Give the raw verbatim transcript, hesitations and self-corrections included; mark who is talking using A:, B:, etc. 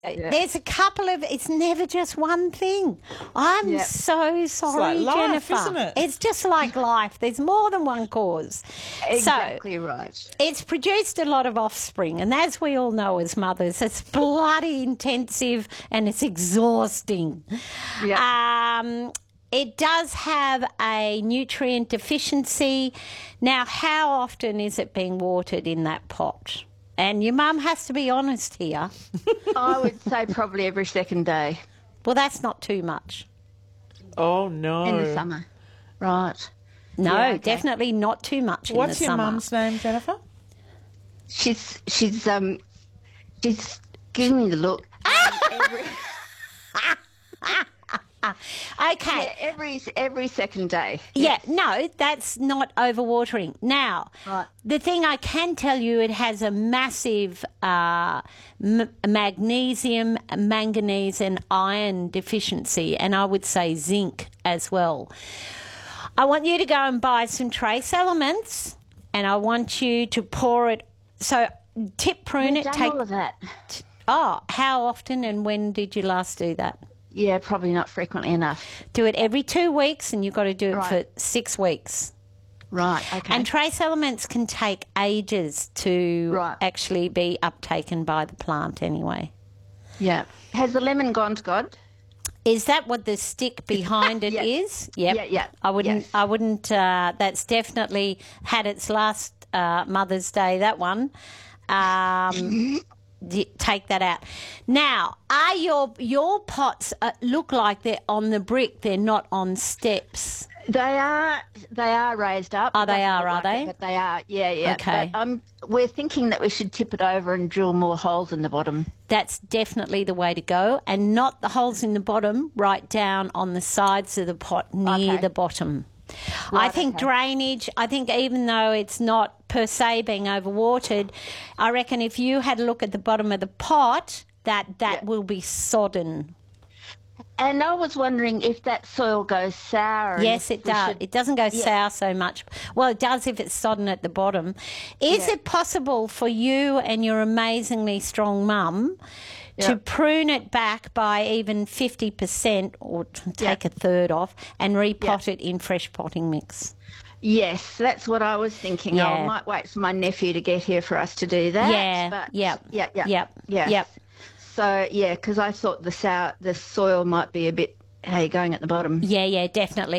A: Yeah.
B: There's a couple of, it's never just one thing. I'm
A: Yeah.
B: so sorry,
C: like life,
B: Jennifer.
C: isn't it?
B: It's just like life. There's more than one cause.
A: Exactly
B: So
A: right.
B: it's produced a lot of offspring, and as we all know as mothers, it's bloody intensive and it's exhausting.
A: Yeah.
B: Um, it does have a nutrient deficiency. Now, how often is it being watered in that pot? And your mum has to be honest here.
A: I would say probably every second day
B: Well, that's not too much.
C: Oh, no.
A: in the summer. Right.
B: No,
A: Yeah, okay.
B: definitely not too much in
C: What's
B: the
C: your
B: summer.
C: mum's name, Jennifer?
A: She's she's um she's giving me the look. Um, every,
B: Okay.
A: yeah, every every second day.
B: Yeah, no, that's not overwatering. Now,
A: Right.
B: the thing I can tell you, it has a massive uh, m- magnesium, manganese, and iron deficiency, and I would say zinc as well. I want you to go and buy some trace elements, and I want you to pour it. So, tip prune
A: We've
B: it.
A: done
B: Take.
A: all of that.
B: Oh, how often and when did you last do that?
A: Yeah, probably not frequently enough.
B: Do it every two weeks, and you've got to do it
A: Right.
B: for six weeks.
A: Right. Okay.
B: And trace elements can take ages to
A: Right.
B: actually be uptaken by the plant anyway.
A: yeah. Has the lemon gone to God?
B: Is that what the stick behind it is?
A: Yes.
B: Yep.
A: Yeah, yeah.
B: I wouldn't,
A: Yes.
B: I wouldn't, uh, that's definitely had its last uh, Mother's Day, that one. Um, d- take that out. Now, are your your pots uh, look like they're on the brick, they're not on steps?
A: They are they are raised up.
B: Oh, they
A: Doesn't
B: are,
A: look
B: are
A: like
B: they?
A: it, but they are. Yeah, yeah.
B: Okay.
A: But, um, we're thinking that we should tip it over and drill more holes in the bottom.
B: That's definitely the way to go, and not the holes in the bottom, right down on the sides of the pot near
A: Okay.
B: the bottom. I
A: Right,
B: think
A: okay.
B: drainage, I think even though it's not per se being overwatered, I reckon if you had a look at the bottom of the pot, that, that
A: Yeah.
B: will be sodden.
A: And I was wondering if that soil goes sour. and
B: Yes,
A: if
B: it
A: we
B: does.
A: should-
B: It doesn't go
A: Yeah.
B: sour so much. Well, it does if it's sodden at the bottom. Is
A: Yeah.
B: it possible for you and your amazingly strong mum to
A: Yeah.
B: prune it back by even fifty percent or t- take a third off and repot it in fresh potting mix?
A: Yes, that's what I was thinking.
B: Yeah.
A: I might wait for my nephew to get here for us to do that.
B: Yeah,
A: But
B: yep,
A: Yeah. Yeah.
B: yep,
A: Yeah.
B: yep.
A: So yeah, because I thought the sour, the soil might be a bit. Hey, going at the bottom.
B: Yeah, yeah, definitely.